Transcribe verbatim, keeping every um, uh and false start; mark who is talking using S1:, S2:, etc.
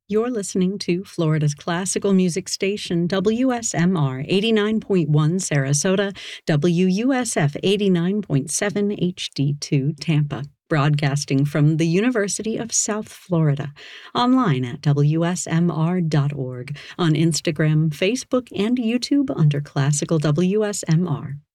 S1: You're listening to Florida's classical music station, W S M R eighty-nine point one Sarasota, W U S F eighty-nine point seven H D two Tampa, broadcasting from the University of South Florida, online at W S M R dot org, on Instagram, Facebook, and YouTube under Classical W S M R.